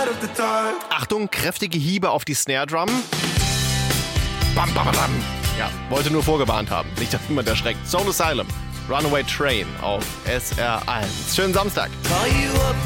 Achtung, kräftige Hiebe auf die Snare Drum. Bam, bam, bam. Ja, wollte nur vorgewarnt haben. Nicht, dass jemand erschreckt. Soul Asylum, Runaway Train auf SR1. Schönen Samstag.